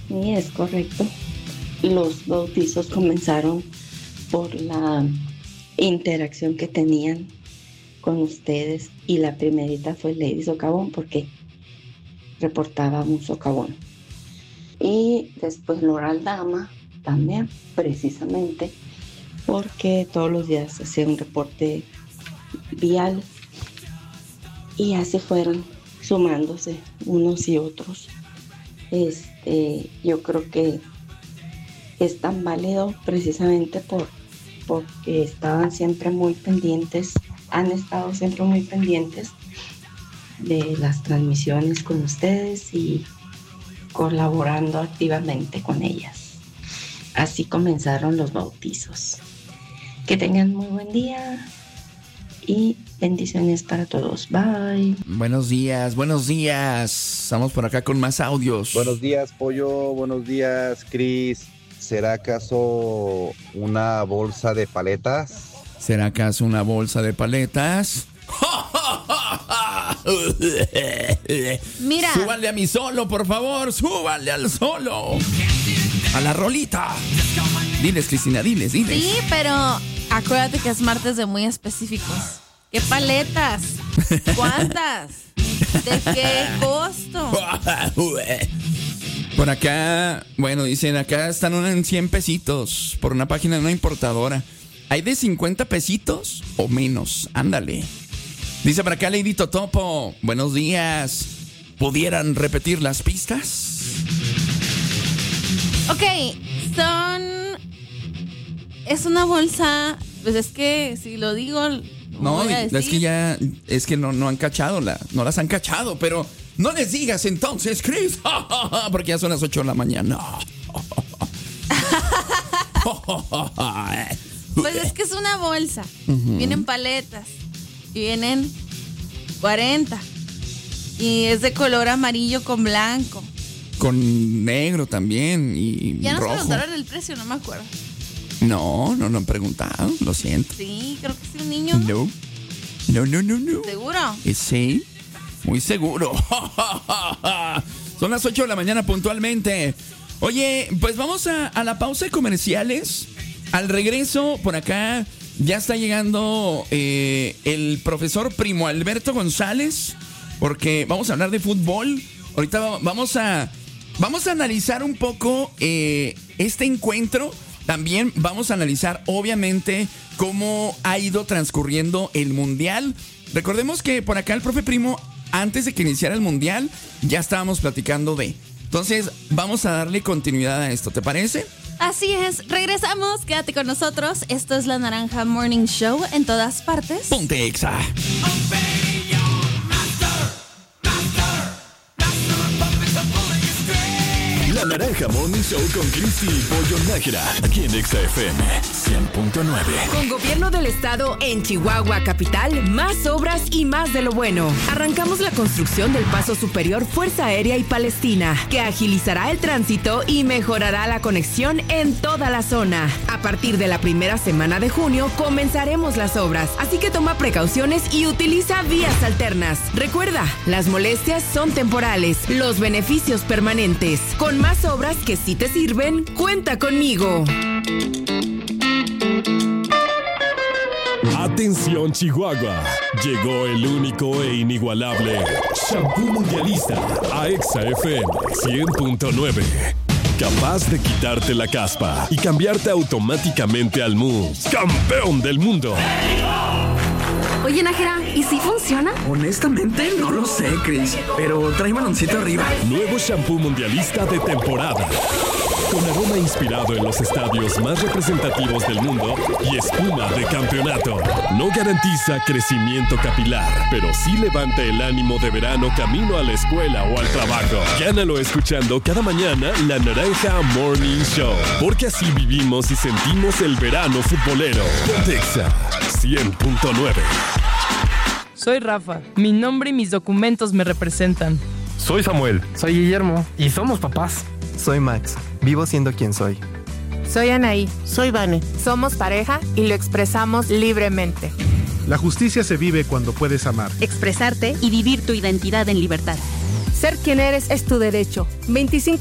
Sí, es correcto. Los bautizos comenzaron por la interacción que tenían con ustedes y la primerita fue Lady Socavón porque reportaba un socavón. Y después Laura Aldama también, precisamente porque todos los días hacía un reporte vial y así fueron sumándose unos y otros. Yo creo que es tan válido precisamente porque estaban siempre muy pendientes, han estado siempre muy pendientes de las transmisiones con ustedes y colaborando activamente con ellas. Así comenzaron los bautizos. Que tengan muy buen día y bendiciones para todos. Bye. Buenos días, buenos días. Estamos por acá con más audios. Buenos días, Pollo. Buenos días, Cris. ¿Será acaso una bolsa de paletas? ¿Será acaso una bolsa de paletas? Mira. Súbanle a mi solo, por favor. Súbanle al solo. A la rolita. Diles, Cristina, diles. Sí, pero acuérdate que es martes de muy específicos. ¿Qué paletas? ¿Cuántas? ¿De qué costo? Por acá, bueno, dicen, acá están en 100 pesitos por una página de una importadora. ¿Hay de 50 pesitos o menos? Ándale. Dice por acá Lady Totopo, buenos días. ¿Pudieran repetir las pistas? Ok, es una bolsa, pues es que si lo digo... No, es que ya, es que no han cachado, no las han cachado, pero no les digas entonces, Chris, porque ya son las 8 de la mañana. Pues es que es una bolsa, vienen paletas, y vienen 40, y es de color amarillo con blanco. Con negro también y ya rojo. Ya nos preguntaron el precio, no me acuerdo. No han preguntado, lo siento. Sí, creo que sí, un niño. No. ¿Seguro? Sí, muy seguro. Son las 8 de la mañana puntualmente. Oye, pues vamos a la pausa de comerciales. Al regreso, por acá ya está llegando el profesor Primo Alberto González, porque vamos a hablar de fútbol. Ahorita vamos a analizar un poco este encuentro. También vamos a analizar, obviamente, cómo ha ido transcurriendo el Mundial. Recordemos que por acá el profe Primo, antes de que iniciara el Mundial, ya estábamos platicando de. Entonces, vamos a darle continuidad a esto, ¿te parece? Así es, regresamos, quédate con nosotros. Esto es La Naranja Morning Show en todas partes. Ponte Exa. La Naranja Morning Show con Cristi y Pollo Nájera, aquí en Exa FM 100.9. Con gobierno del estado en Chihuahua capital, más obras y más de lo bueno. Arrancamos la construcción del Paso Superior Fuerza Aérea y Palestina, que agilizará el tránsito y mejorará la conexión en toda la zona. A partir de la primera semana de junio comenzaremos las obras, así que toma precauciones y utiliza vías alternas. Recuerda, las molestias son temporales, los beneficios permanentes. Con más obras que sí te sirven, cuenta conmigo. Atención Chihuahua, llegó el único e inigualable Shampoo Mundialista a Exa FM 100.9. Capaz de quitarte la caspa y cambiarte automáticamente al mousse. ¡Campeón del mundo! Oye, Nájera, ¿y si funciona? Honestamente, no lo sé, Chris, pero trae baloncito arriba. Nuevo shampoo mundialista de temporada. Con aroma inspirado en los estadios más representativos del mundo y espuma de campeonato. No garantiza crecimiento capilar, pero sí levanta el ánimo de verano camino a la escuela o al trabajo. Gánalo escuchando cada mañana La Naranja Morning Show, porque así vivimos y sentimos el verano futbolero. Exa 100.9. Soy Rafa, mi nombre y mis documentos me representan. Soy Samuel. Soy Guillermo y somos papás. Soy Max, vivo siendo quien soy. Soy Anaí. Soy Vane. Somos pareja y lo expresamos libremente. La justicia se vive cuando puedes amar, expresarte y vivir tu identidad en libertad. Ser quien eres es tu derecho. 25